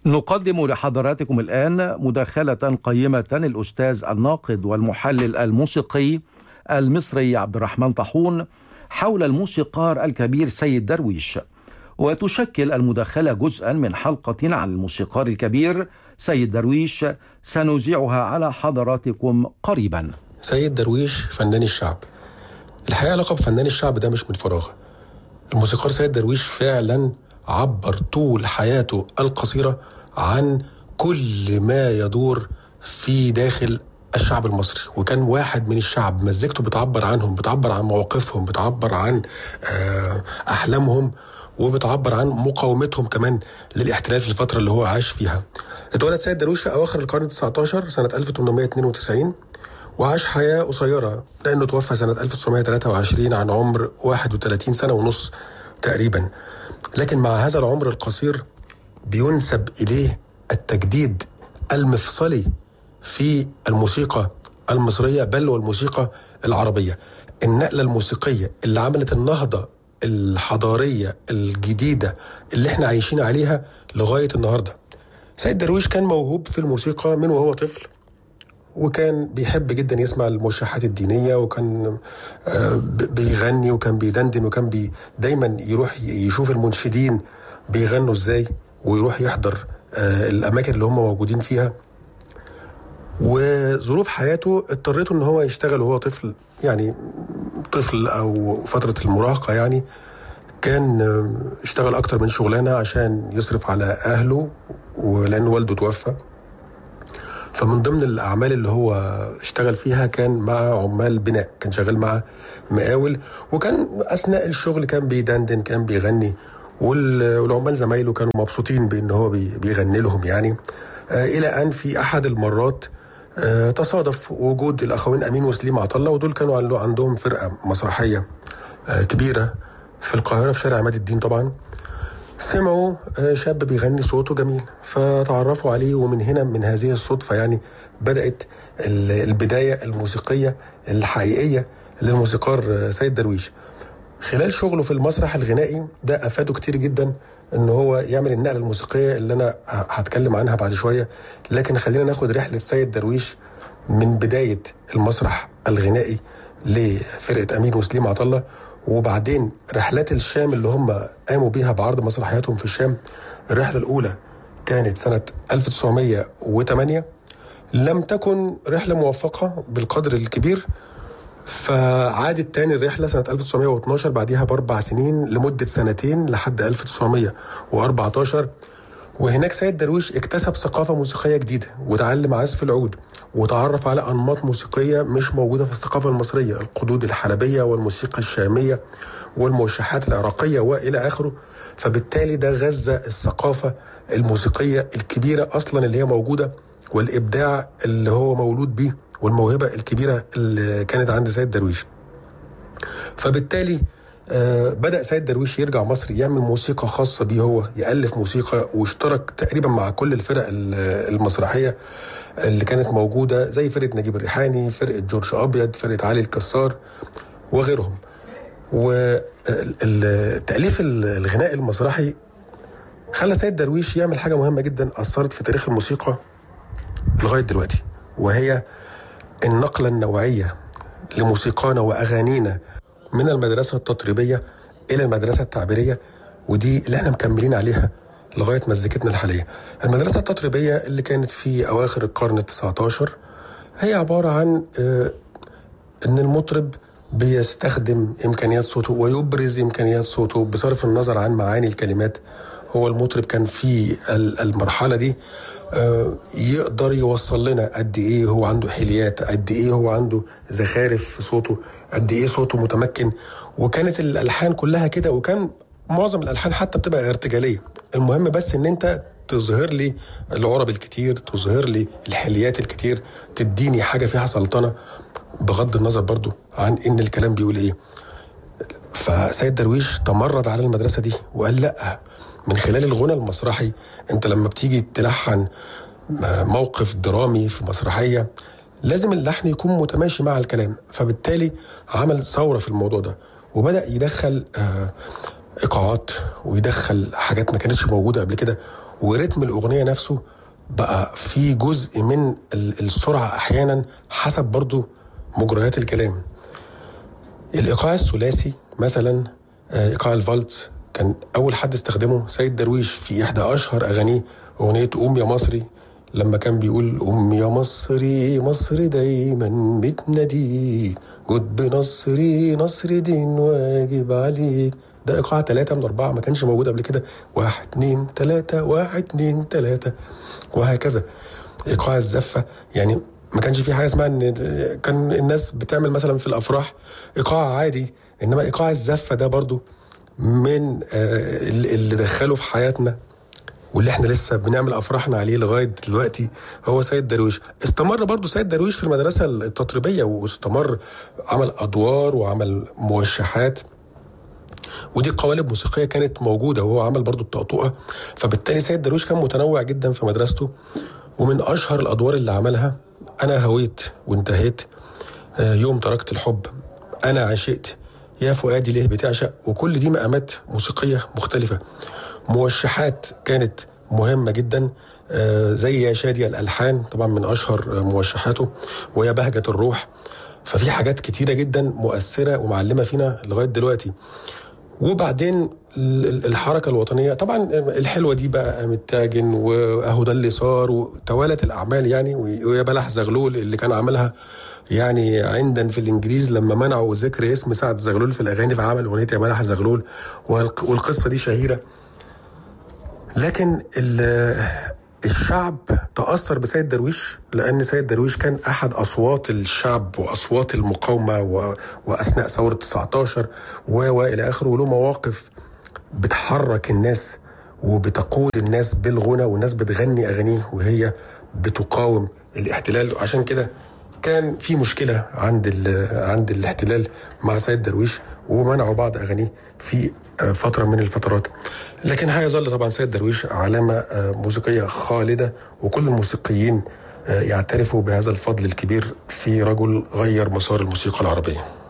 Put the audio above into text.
نقدم لحضراتكم الآن مداخلة قيمة الأستاذ الناقد والمحلل الموسيقي المصري عبد الرحمن طاحون حول الموسيقار الكبير سيد درويش، وتشكل المداخلة جزءا من حلقة عن الموسيقار الكبير سيد درويش سنذيعها على حضراتكم قريبا. سيد درويش فنان الشعب. الحقيقة لقب فنان الشعب ده مش من فراغ. الموسيقار سيد درويش فعلا عبر طول حياته القصيرة عن كل ما يدور في داخل الشعب المصري، وكان واحد من الشعب. مزيكته بتعبر عنهم، بتعبر عن مواقفهم، بتعبر عن أحلامهم، وبتعبر عن مقاومتهم كمان للاحتلال في الفترة اللي هو عاش فيها. اتولد سيد درويش في أواخر القرن 19 سنة 1892، وعاش حياة قصيرة لأنه توفى سنة 1923 عن عمر 31 سنة ونص تقريبا. لكن مع هذا العمر القصير بينسب إليه التجديد المفصلي في الموسيقى المصرية، بل والموسيقى العربية. النقلة الموسيقية اللي عملت النهضة الحضارية الجديدة اللي احنا عايشين عليها لغاية النهاردة. سيد درويش كان موهوب في الموسيقى من وهو طفل، وكان بيحب جدا يسمع الموشحات الدينية، وكان بيغني، وكان بيدندن، وكان دايما يروح يشوف المنشدين بيغنوا ازاي، ويروح يحضر الأماكن اللي هم موجودين فيها. وظروف حياته اضطرته ان هو يشتغل وهو طفل، يعني طفل او فترة المراهقة، يعني كان اشتغل اكتر من شغلانة عشان يصرف على اهله، ولان والده توفى. فمن ضمن الأعمال اللي هو اشتغل فيها كان مع عمال بناء، كان شغال مع مقاول، وكان أثناء الشغل كان بيدندن، كان بيغني، والعمال زمايله كانوا مبسوطين بأن هو بيغني لهم يعني. إلى أن في أحد المرات تصادف وجود الأخوين أمين وسليم عطلة، ودول كانوا عندهم فرقة مسرحية كبيرة في القاهرة في شارع عماد الدين. طبعا سمعوا شاب بيغني صوته جميل، فتعرفوا عليه، ومن هنا من هذه الصدفة يعني بدأت البداية الموسيقية الحقيقية للموسيقار سيد درويش. خلال شغله في المسرح الغنائي ده أفاده كتير جدا ان هو يعمل النقلة الموسيقية اللي انا هتكلم عنها بعد شوية. لكن خلينا ناخد رحلة سيد درويش من بداية المسرح الغنائي لفرقة أمين وسليم عطلة، وبعدين رحلات الشام اللي هم قاموا بيها بعرض مسرحياتهم في الشام. الرحلة الأولى كانت سنة 1908، لم تكن رحلة موفقة بالقدر الكبير، فعادت تاني الرحلة سنة 1912 بعدها ب4 سنين لمدة سنتين لحد 1914. وهناك سيد درويش اكتسب ثقافة موسيقية جديدة، وتعلم عزف العود، وتعرف على أنماط موسيقية مش موجودة في الثقافة المصرية، القدود الحلبية والموسيقى الشامية والموشحات العراقية وإلى آخره. فبالتالي ده غذى الثقافة الموسيقية الكبيرة أصلا اللي هي موجودة، والإبداع اللي هو مولود به، والموهبة الكبيرة اللي كانت عند سيد درويش. فبالتالي بدأ سيد درويش يرجع مصر يعمل موسيقى خاصة بيه، هو يألف موسيقى، واشترك تقريبا مع كل الفرق المسرحية اللي كانت موجودة، زي فرقة نجيب الريحاني، فرقة جورج أبيض، فرقة علي الكسار وغيرهم. والتأليف الغناء المسرحي خلى سيد درويش يعمل حاجة مهمة جدا أثرت في تاريخ الموسيقى لغاية دلوقتي، وهي النقلة النوعية لموسيقانا وأغانينا من المدرسة التطريبية إلى المدرسة التعبيرية، ودي اللي احنا مكملين عليها لغاية مزيكتنا الحالية. المدرسة التطريبية اللي كانت في أواخر القرن 19 هي عبارة عن إن المطرب بيستخدم إمكانيات صوته ويبرز إمكانيات صوته بصرف النظر عن معاني الكلمات. هو المطرب كان في المرحلة دي يقدر يوصل لنا قد ايه هو عنده حليات، قد ايه هو عنده زخارف في صوته، قد ايه صوته متمكن. وكانت الالحان كلها كده، وكان معظم الالحان حتى بتبقى ارتجاليه. المهم بس ان انت تظهر لي العرب الكتير، تظهر لي الحليات الكتير، تديني حاجه فيها سلطنه بغض النظر برضو عن ان الكلام بيقول ايه. فسيد درويش تمرد على المدرسه دي وقال لا، من خلال الغنى المسرحي انت لما بتيجي تلحن موقف درامي في مسرحية لازم اللحن يكون متماشي مع الكلام. فبالتالي عمل ثورة في الموضوع ده، وبدأ يدخل إيقاعات، ويدخل حاجات ما كانتش موجودة قبل كده، ورتم الأغنية نفسه بقى في جزء من السرعة أحيانا حسب برضو مجريات الكلام. الإيقاع الثلاثي مثلا، إيقاع الفالتس، كان أول حد استخدمه سيد درويش في إحدى أشهر أغانيه، أغنية قوم يا مصري، لما كان بيقول قوم يا مصري مصر دايما بتناديك، جد بنصري نصر دين واجب عليك. ده إيقاع 3 من 4، ما كانش موجود قبل كده. 1 2 3 1 2 3 وهكذا. إيقاع الزفة يعني ما كانش في حاجة اسمها ان كان الناس بتعمل مثلا في الأفراح إيقاع عادي، إنما إيقاع الزفة ده برضو من اللي دخله في حياتنا واللي احنا لسه بنعمل أفراحنا عليه لغاية دلوقتي هو سيد درويش. استمر برضو سيد درويش في المدرسة التطريبية، واستمر عمل أدوار وعمل موشحات، ودي قوالب موسيقية كانت موجودة، وهو عمل برضو الطقطقة. فبالتالي سيد درويش كان متنوع جدا في مدرسته. ومن أشهر الأدوار اللي عملها أنا هويت وانتهيت، يوم تركت الحب، أنا عشقت، يا فؤادي ليه بتعشق، وكل دي مقامات موسيقية مختلفة. موشحات كانت مهمة جدا، زي يا شادي الألحان طبعا من أشهر موشحاته، ويا بهجة الروح. ففي حاجات كتيرة جدا مؤثرة ومعلمة فينا لغاية دلوقتي. وبعدين الحركة الوطنية طبعا الحلوة دي بقى متاجن، وأهو ده اللي صار، وتوالت الأعمال يعني. ويا بلح زغلول اللي كان عملها يعني عندنا في الإنجليز لما منعوا ذكر اسم سعد زغلول في الأغاني، فعمل أغنية يا بلح زغلول، والقصة دي شهيرة. لكن الشعب تأثر بسيد درويش، لأن سيد درويش كان أحد أصوات الشعب وأصوات المقاومة وأثناء ثورة 19 وإلى آخره، وله مواقف بتحرك الناس وبتقود الناس بالغنى، والناس بتغني أغانيه وهي بتقاوم الاحتلال. عشان كده كان في مشكلة عند الاحتلال مع سيد درويش، ومنعوا بعض أغانيه في فترة من الفترات. لكن هيظل طبعا سيد درويش علامة موسيقية خالدة، وكل الموسيقيين يعترفوا بهذا الفضل الكبير في رجل غير مسار الموسيقى العربية.